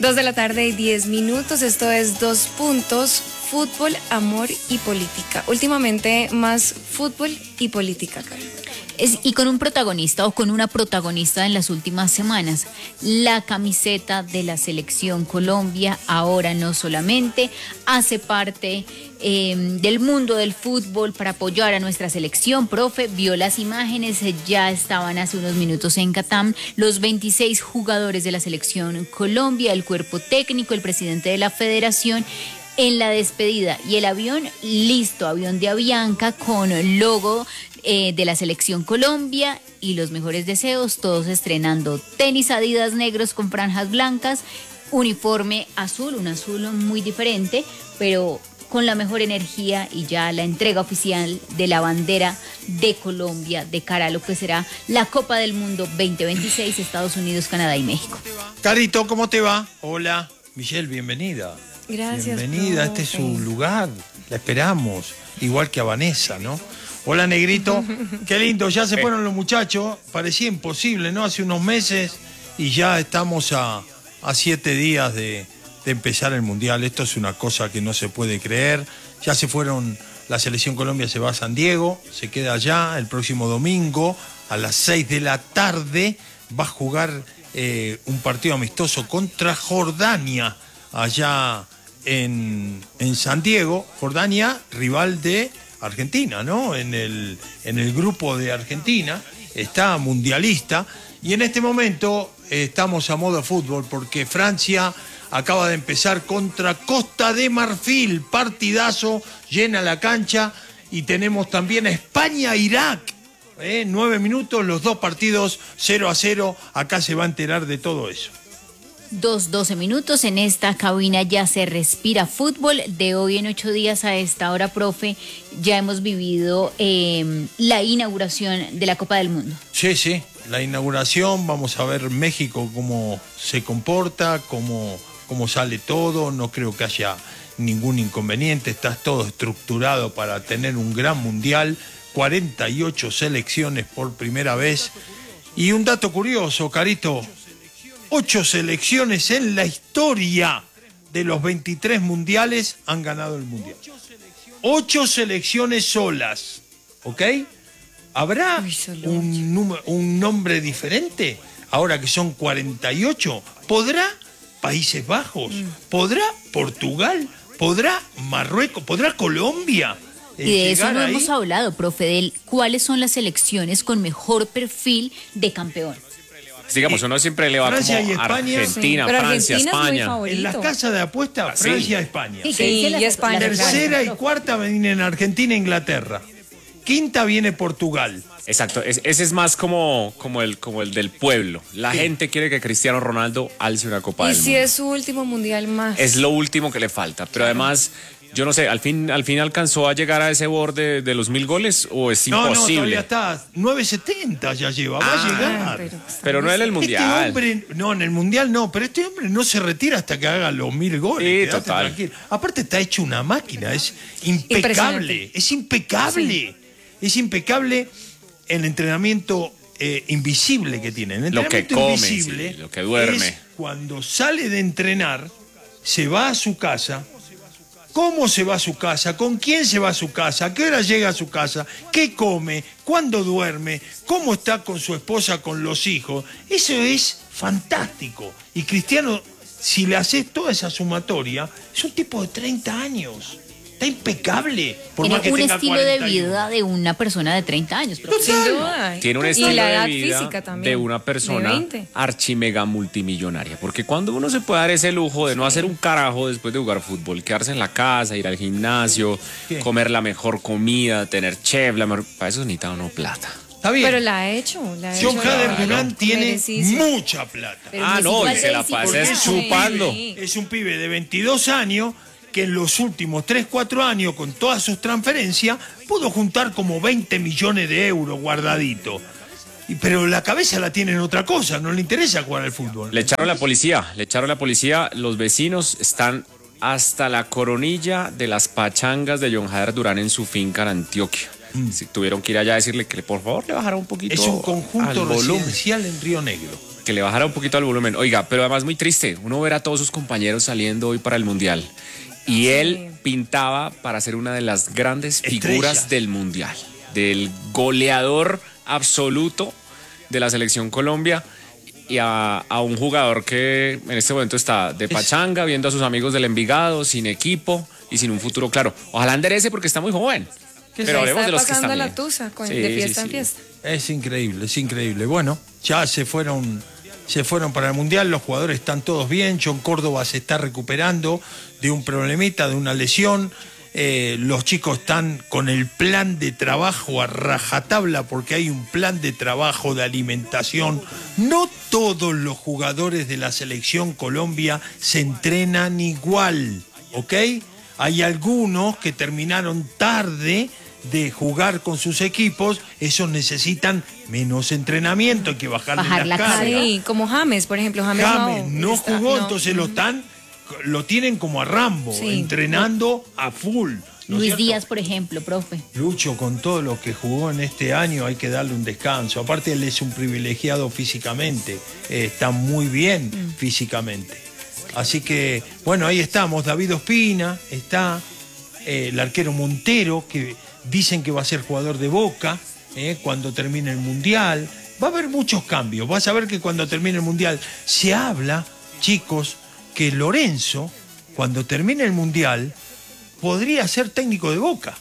2:10 p.m. Esto es 2 puntos, fútbol, amor y política. Últimamente más fútbol y política, Caro. Y con un protagonista o con una protagonista en las últimas semanas. La camiseta de la Selección Colombia ahora no solamente hace parte del mundo del fútbol para apoyar a nuestra selección. Profe, vio las imágenes, ya estaban hace unos minutos en Catam los 26 jugadores de la Selección Colombia, el cuerpo técnico, el presidente de la federación en la despedida y el avión listo, avión de Avianca con logo de la Selección Colombia y los mejores deseos, todos estrenando tenis Adidas negros con franjas blancas, uniforme azul, un azul muy diferente, pero con la mejor energía y ya la entrega oficial de la bandera de Colombia de cara a lo que será la Copa del Mundo 2026, Estados Unidos, Canadá y México. Carito, ¿cómo te va? Hola, Michelle, bienvenida. Gracias. Bienvenida, este es su lugar, la esperamos, igual que a Vanessa, ¿no? Hola, Negrito, qué lindo, ya se fueron los muchachos, parecía imposible, ¿no? Hace unos meses y ya estamos a 7 días de empezar el Mundial. Esto es una cosa que no se puede creer. Ya se fueron, la Selección Colombia se va a San Diego, se queda allá el próximo domingo a las 6 de la tarde. Va a jugar un partido amistoso contra Jordania, allá en San Diego. Jordania, rival de Argentina, ¿no? En el grupo de Argentina, está mundialista. Y en este momento estamos a modo fútbol porque Francia acaba de empezar contra Costa de Marfil, partidazo, llena la cancha, y tenemos también a España-Irak, 9 minutos, los dos partidos 0-0, acá se va a enterar de todo eso. 2:12 p.m. En esta cabina ya se respira fútbol. De hoy en 8 días a esta hora, profe, ya hemos vivido la inauguración de la Copa del Mundo. Sí, la inauguración, vamos a ver México cómo se comporta, cómo sale todo. No creo que haya ningún inconveniente, está todo estructurado para tener un gran mundial, 48 selecciones por primera vez. Y un dato curioso, Carito, 8 selecciones en la historia de los 23 mundiales han ganado el mundial. 8 selecciones solas, ¿ok? ¿Habrá un nombre diferente ahora que son 48? ¿Podrá Países Bajos? ¿Podrá Portugal? ¿Podrá Marruecos? ¿Podrá Colombia? Y de eso no hemos hablado, profe, de cuáles son las selecciones con mejor perfil de campeón. Digamos, uno siempre le va Francia como y España, Argentina, sí, Francia, España. En las casas de apuestas, Francia, España. Sí, y España. Tercera y cuarta vienen Argentina e Inglaterra. Quinta viene Portugal. Exacto, ese es más como el del pueblo. La gente quiere que Cristiano Ronaldo alce una Copa del Mundo. Y si es su último mundial más. Es lo último que le falta, pero además, yo no sé, ¿al fin alcanzó a llegar a ese borde de los 1000 goles o es imposible? No, todavía está 970 ya lleva, va a llegar. Pero no en el Mundial. Este hombre, no, en el Mundial no, pero este hombre no se retira hasta que haga los 1000 goles. Sí, total. Tranquilo. Aparte está hecho una máquina, es impecable, es impecable. Sí. Es impecable el entrenamiento invisible que tiene. El lo que come, invisible, sí, lo que duerme. Es cuando sale de entrenar, se va a su casa. ¿Cómo se va a su casa? ¿Con quién se va a su casa? ¿A qué hora llega a su casa? ¿Qué come? ¿Cuándo duerme? ¿Cómo está con su esposa, con los hijos? Eso es fantástico. Y Cristiano, si le haces toda esa sumatoria, es un tipo de 30 años. Está impecable. Por Tiene más que un tenga estilo 41. de vida de una persona de 30 años. Sin duda. Tiene un Y estilo la de edad vida física también, de una persona de 20. archimega multimillonaria. Porque cuando uno se puede dar ese lujo de no hacer un carajo después de jugar fútbol, quedarse en la casa, ir al gimnasio, comer la mejor comida, tener chef, para eso necesita uno plata. Está bien. Pero la ha hecho. John Hader Durán tiene Merecidísimo. mucha plata. Pero No, y se la Messi, pasa es chupando. Es un pibe de 22 años que en los últimos 3-4 años, con todas sus transferencias, pudo juntar como 20 millones de euros guardadito. Pero la cabeza la tiene en otra cosa, no le interesa jugar al fútbol. Le echaron la policía, los vecinos están hasta la coronilla de las pachangas de John Hader Durán en su finca en Antioquia. Si tuvieron que ir allá a decirle que por favor le bajara un poquito Es un conjunto al volumen. residencial en Río Negro. que le bajara un poquito al volumen. Oiga, pero además muy triste, uno ver a todos sus compañeros saliendo hoy para el Mundial. Y él pintaba para ser una de las grandes figuras del Mundial, del goleador absoluto de la selección Colombia, y a un jugador que en este momento está de pachanga, viendo a sus amigos del Envigado, sin equipo y sin un futuro claro. Ojalá enderece porque está muy joven. Pero hablemos de los que están bien. La tusa, de fiesta en fiesta. Es increíble, es increíble. Bueno, ya se fueron para el Mundial, los jugadores están todos bien, John Córdoba se está recuperando de un problemita, de una lesión. Los chicos están con el plan de trabajo a rajatabla porque hay un plan de trabajo de alimentación. No todos los jugadores de la selección Colombia se entrenan igual, ¿ok? Hay algunos que terminaron tarde de jugar con sus equipos, esos necesitan menos entrenamiento, hay que bajar la carga. Sí, como James, por ejemplo. James no jugó, entonces lo tienen como a Rambo, entrenando a full. Luis Díaz, por ejemplo, profe. Lucho, con todo lo que jugó en este año, hay que darle un descanso. Aparte, él es un privilegiado físicamente, está muy bien físicamente. Así que, bueno, ahí estamos. David Ospina está, el arquero Montero, que dicen que va a ser jugador de Boca cuando termine el Mundial. Va a haber muchos cambios. Vas a ver que cuando termine el Mundial se habla, chicos, que Lorenzo, cuando termine el Mundial, podría ser técnico de Boca.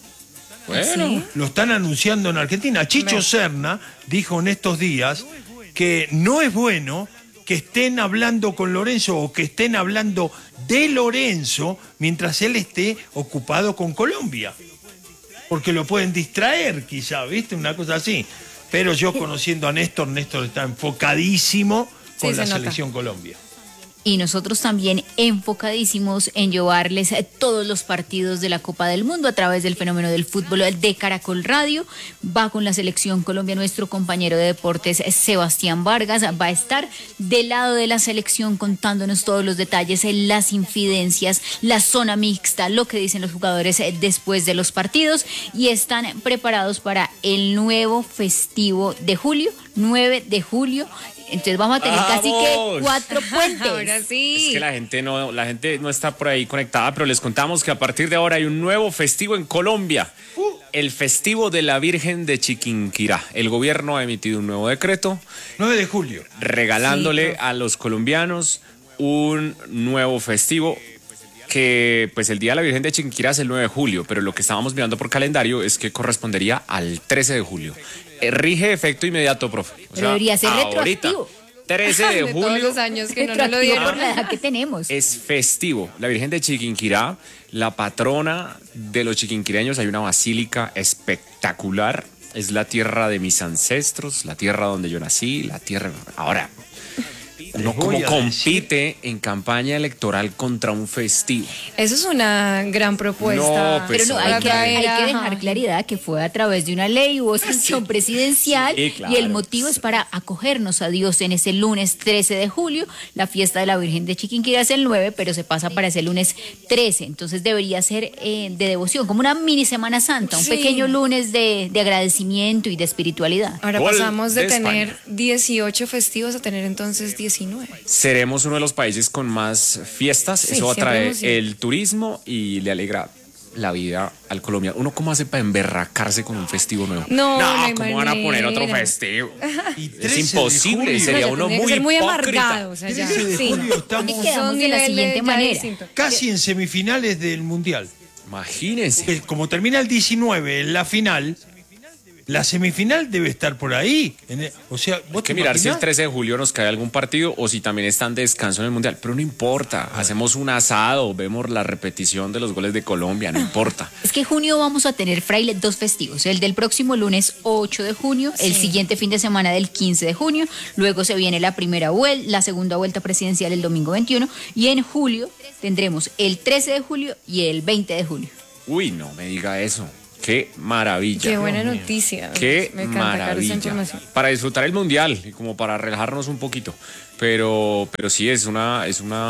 Bueno, ¿Sí? Lo están anunciando en Argentina. Chicho Serna dijo en estos días que no es bueno que estén hablando con Lorenzo o que estén hablando de Lorenzo mientras él esté ocupado con Colombia. Porque lo pueden distraer, quizá, ¿viste? Una cosa así. Pero yo conociendo a Néstor está enfocadísimo con la selección Colombia. Y nosotros también enfocadísimos en llevarles todos los partidos de la Copa del Mundo a través del fenómeno del fútbol de Caracol Radio. Va con la selección Colombia nuestro compañero de deportes Sebastián Vargas. Va a estar del lado de la selección contándonos todos los detalles, las infidencias, la zona mixta, lo que dicen los jugadores después de los partidos. Y están preparados para el nuevo festivo de julio, 9 de julio. Entonces vamos a tener casi que 4 puentes. Ahora sí. Es que la gente no está por ahí conectada, pero les contamos que a partir de ahora hay un nuevo festivo en Colombia. El festivo de la Virgen de Chiquinquirá. El gobierno ha emitido un nuevo decreto. 9 de julio. Regalándole a los colombianos un nuevo festivo que pues el Día de la Virgen de Chiquinquirá es el 9 de julio, pero lo que estábamos mirando por calendario es que correspondería al 13 de julio. Rige efecto inmediato, profe. O sea, debería ser ahorita, retroactivo. 13 de julio. Todos los años que no nos lo dieron. Por la edad que tenemos. Es festivo. La Virgen de Chiquinquirá, la patrona de los chiquinquireños, hay una basílica espectacular. Es la tierra de mis ancestros, la tierra donde yo nací, la tierra... Ahora, uno como compite en campaña electoral contra un festivo. Eso es una gran propuesta. No, pues, Pero no, hay que dejar claridad que fue a través de una ley, hubo sanción presidencial, sí, claro. Y el motivo es para acogernos a Dios en ese lunes 13 de julio. La fiesta de la Virgen de Chiquinquirá es el 9, pero se pasa para ese lunes 13. Entonces debería ser de devoción, como una mini Semana Santa, un pequeño lunes de agradecimiento y de espiritualidad. Ahora Gol pasamos de de tener España. 18 festivos a tener entonces 19. Seremos uno de los países con más fiestas. Sí, eso atrae siempre hemos el turismo y le alegra la vida al colombiano. ¿Uno cómo hace para emberracarse con un festivo nuevo? No ¿cómo van a poner otro manera. festivo? Y Es 13 de imposible, julio. sería No, uno tendría que muy ser muy hipócrita. amargado, o sea, ya. 13 de Sí, julio no. estamos Y quedamos Son de la niveles siguiente ya manera. distintos. casi en semifinales del Mundial. Imagínense. Como termina el 19 en la final, la semifinal debe estar por ahí. O sea, Hay que mirar si el 13 de julio nos cae algún partido o si también están de descanso en el Mundial. Pero no importa. Hacemos un asado, vemos la repetición de los goles de Colombia, no importa. Es que en junio vamos a tener, Fraile, 2 festivos. El del próximo lunes 8 de junio, el siguiente fin de semana del 15 de junio. Luego se viene la segunda vuelta presidencial el domingo 21. Y en julio tendremos el 13 de julio y el 20 de julio. Uy, no me diga eso. Qué maravilla. Qué buena noticia. Qué Me encanta, Carlos, esa maravilla. información. Para disfrutar el Mundial y como para relajarnos un poquito. Pero sí es una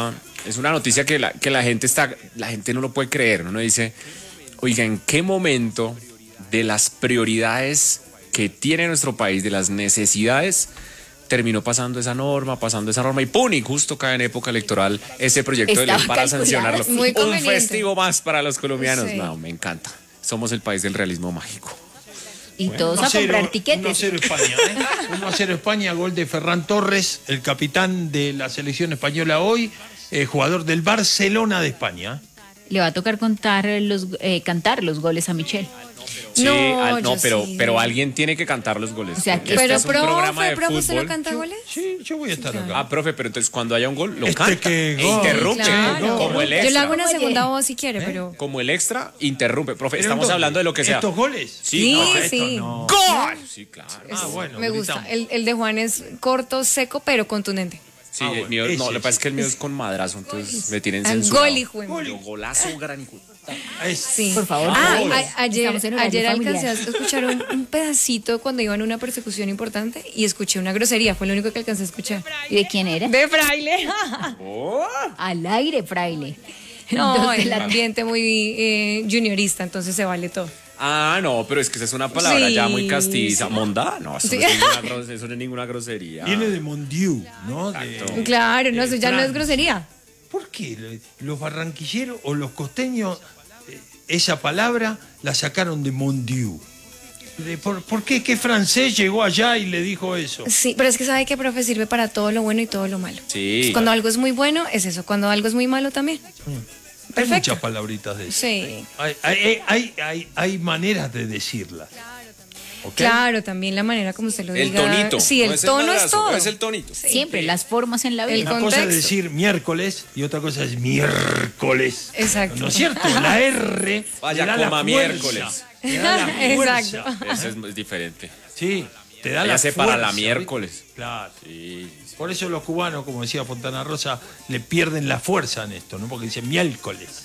noticia que la gente no lo puede creer. Uno dice, oiga, ¿en qué momento de las prioridades que tiene nuestro país, de las necesidades, terminó pasando esa norma y ¡pum! Y justo cae en época electoral ese proyecto de ley para sancionarlo. Muy Un conveniente. festivo más para los colombianos. Sí. No, me encanta. Somos el país del realismo mágico. Y todos a comprar tiquetes. 1-0 España, 1-0 España, gol de Ferran Torres, el capitán de la selección española hoy, jugador del Barcelona de España. Le va a tocar cantar los goles a Michelle. Sí, No, no, yo sí. pero alguien tiene que cantar los goles. O sea, porque Pero, este es un programa de profe, ¿usted no fútbol. canta goles? Sí, yo voy a estar acá. Ah, profe, pero entonces cuando haya un gol lo Este canta que e gol. interrumpe, Claro. como el Yo le hago extra. una segunda voz si quiere, pero... Como el extra, interrumpe. Profe, ¿Pero estamos entonces, hablando de lo que sea. ¿Estos goles? Sí, no, Estos sí. no. ¡Gol! Sí, claro. Ah, bueno, Me gusta. gritamos. El de Juan es corto, seco, pero contundente. Sí, Ah, bueno, el mío, ese, no, lo que pasa ese. es que el mío es con madrazo, entonces me tienen Ah, censurado. gol, hijo de madre. Yo, golazo, gran hijo. Sí. Por favor. Ah, gol. ayer Estamos en horario ayer familiar. alcancé a escuchar un pedacito cuando iba en una persecución importante y escuché una grosería. Fue lo único que alcancé a escuchar. ¿Y de quién era? De fraile. Al aire, fraile. No, Dos de el la ambiente muy juniorista, entonces se vale todo. Ah, no, pero es que esa es una palabra Sí, ya muy castiza. sí. Mondá, no, eso, Sí. no es ninguna eso no es ninguna grosería. Viene de Mondiu, ¿no? Exacto. Claro, no, eso ya no es Fran. grosería. ¿Por qué los barranquilleros o los costeños esa palabra la sacaron de Mondiu? ¿Por qué? ¿Qué francés llegó allá y le dijo eso? Sí, pero es que sabe que profe sirve para todo lo bueno y todo lo malo. Sí. Cuando algo es muy bueno, es eso. Cuando algo es muy malo, también. Hay Perfecto. muchas palabritas de eso. Sí. Hay maneras de decirlas. ¿Ok? Claro, también la manera como usted lo El diga. tonito. Sí, el no es tono es madrazo, todo. es el tonito. Siempre, las formas en la El vida. Una cosa es contexto. decir miércoles y otra cosa es miércoles. Exacto. ¿No es cierto? La R. Vaya, te da la coma fuerza, miércoles. te da la fuerza. Exacto. Eso es diferente. Sí, te da Ella la se fuerza. para la ¿viste? miércoles. Claro. Sí. Por eso los cubanos, como decía Fontana Rosa, le pierden la fuerza en esto, ¿no? Porque dicen miércoles.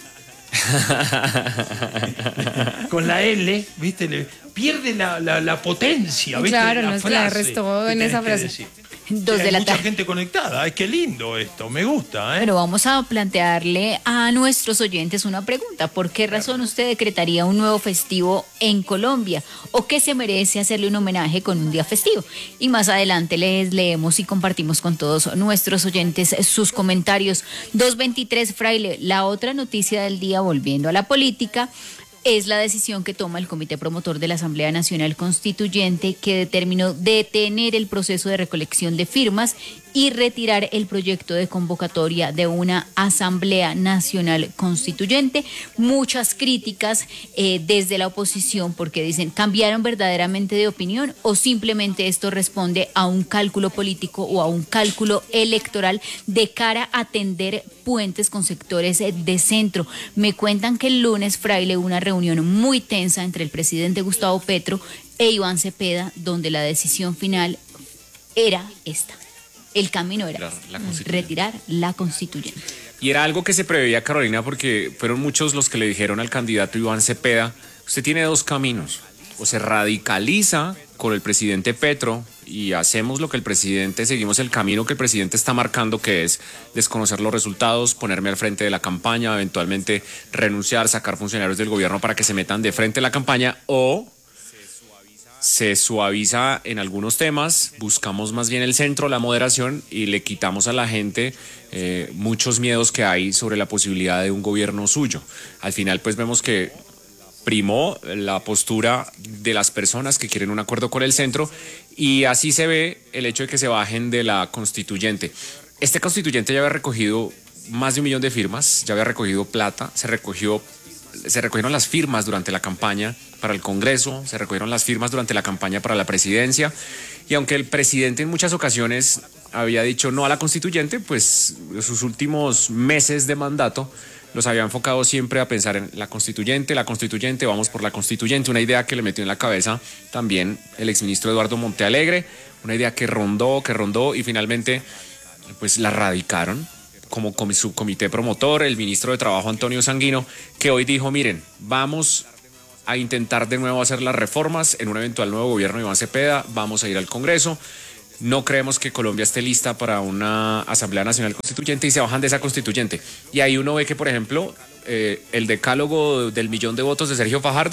Con la L, ¿viste? Le pierde la potencia, ¿viste? Claro, la no es que la frase restó que en tenés esa que frase. decir. Dos Sí, de hay la mucha tarde. gente conectada. Ay, qué lindo esto, me gusta, ¿eh? Pero vamos a plantearle a nuestros oyentes una pregunta. ¿Por qué razón usted decretaría un nuevo festivo en Colombia? ¿O qué se merece hacerle un homenaje con un día festivo? Y más adelante les leemos y compartimos con todos nuestros oyentes sus comentarios. 223, Fraile, la otra noticia del día, volviendo a la política, es la decisión que toma el Comité Promotor de la Asamblea Nacional Constituyente, que determinó detener el proceso de recolección de firmas y retirar el proyecto de convocatoria de una Asamblea Nacional Constituyente. Muchas críticas desde la oposición, porque dicen, ¿cambiaron verdaderamente de opinión o simplemente esto responde a un cálculo político o a un cálculo electoral de cara a tender puentes con sectores de centro? Me cuentan que el lunes, Fraile, hubo una reunión muy tensa entre el presidente Gustavo Petro e Iván Cepeda, donde la decisión final era esta. El camino era La constituyente. retirar la constituyente. Y era algo que se preveía, Carolina, porque fueron muchos los que le dijeron al candidato Iván Cepeda, usted tiene dos caminos, o se radicaliza con el presidente Petro y hacemos lo que el presidente, seguimos el camino que el presidente está marcando, que es desconocer los resultados, ponerme al frente de la campaña, eventualmente renunciar, sacar funcionarios del gobierno para que se metan de frente a la campaña, o se suaviza en algunos temas, buscamos más bien el centro, la moderación, y le quitamos a la gente muchos miedos que hay sobre la posibilidad de un gobierno suyo. Al final pues vemos que primó la postura de las personas que quieren un acuerdo con el centro, y así se ve el hecho de que se bajen de la constituyente. Este constituyente ya había recogido más de 1 millón de firmas, ya había recogido plata, se recogieron las firmas durante la campaña para el Congreso, se recogieron las firmas durante la campaña para la presidencia, y aunque el presidente en muchas ocasiones había dicho no a la constituyente, pues sus últimos meses de mandato los había enfocado siempre a pensar en la constituyente, vamos por la constituyente, una idea que le metió en la cabeza también el exministro Eduardo Montealegre, una idea que rondó y finalmente pues la radicaron como subcomité promotor, el ministro de Trabajo Antonio Sanguino, que hoy dijo, miren, vamos a intentar de nuevo hacer las reformas en un eventual nuevo gobierno de Iván Cepeda, vamos a ir al Congreso, no creemos que Colombia esté lista para una Asamblea Nacional Constituyente, y se bajan de esa constituyente. Y ahí uno ve que, por ejemplo, el decálogo del 1 millón de votos de Sergio Fajardo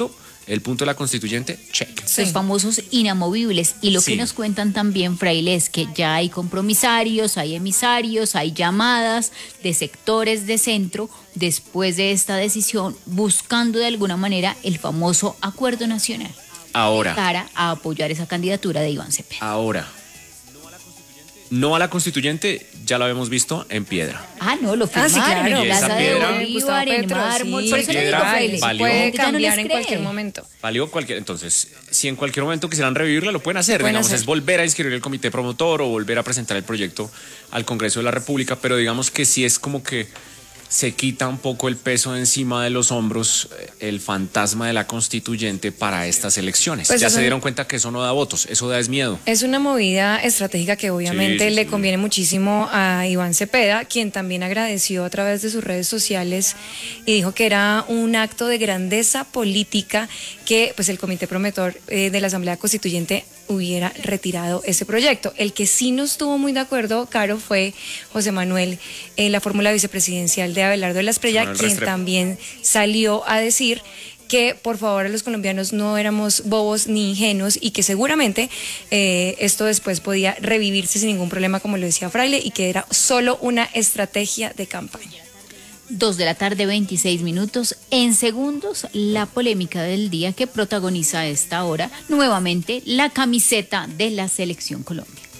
El punto de la constituyente, check. Los famosos inamovibles. Y lo Sí. que nos cuentan también, Fraile, es que ya hay compromisarios, hay emisarios, hay llamadas de sectores de centro después de esta decisión, buscando de alguna manera el famoso acuerdo nacional Ahora, para apoyar esa candidatura de Iván Cepeda. ahora. No a la constituyente, ya lo habíamos visto en piedra. Ah, no, lo Ah, sí, firmaron claro. en Y esa Plaza de piedra- Bolívar, Gustavo en Petro, mármol. sí, Por eso le digo, piedra Fraile, valió. puede ya no les cambiar en cree. cualquier momento. Valió cualquier. Entonces, si en cualquier momento quisieran revivirla, lo pueden hacer. Pueden Digamos, hacer. es volver a inscribir el comité promotor o volver a presentar el proyecto al Congreso de la República, pero digamos que sí es como que se quita un poco el peso de encima de los hombros, el fantasma de la constituyente para estas elecciones. Pues ya eso- se dieron cuenta que eso no da votos, eso da es miedo. Es una movida estratégica que obviamente Sí, sí, le sí. conviene muchísimo a Iván Cepeda, quien también agradeció a través de sus redes sociales y dijo que era un acto de grandeza política que pues el comité promotor de la Asamblea Constituyente hubiera retirado ese proyecto. El que sí no estuvo muy de acuerdo, Caro, fue José Manuel, la fórmula vicepresidencial de Abelardo de la Espriella, Manuel quien Restrepo. también salió a decir que por favor a los colombianos no éramos bobos ni ingenuos y que seguramente esto después podía revivirse sin ningún problema, como lo decía Fraile, y que era solo una estrategia de campaña. 2 de la tarde, 26 minutos. En segundos, la polémica del día que protagoniza a esta hora nuevamente la camiseta de la Selección Colombia.